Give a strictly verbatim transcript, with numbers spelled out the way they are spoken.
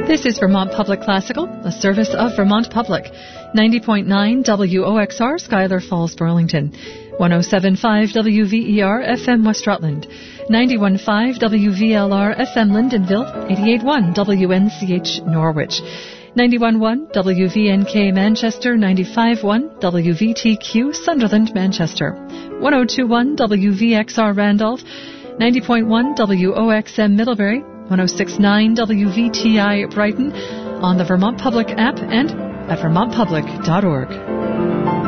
This is Vermont Public Classical, a service of Vermont Public. ninety point nine W O X R, Schuyler Falls, Burlington. one oh seven point five W V E R, F M West Rutland. ninety-one point five W V L R, F M Lyndonville. eighty-eight point one W N C H, Norwich. ninety-one point one W V N K, Manchester. ninety-five point one W V T Q, Sunderland, Manchester. one oh two point one W V X R, Randolph. ninety point one W O X M, Middlebury. one oh six point nine W V T I, Brighton, on the Vermont Public app and at vermont public dot org.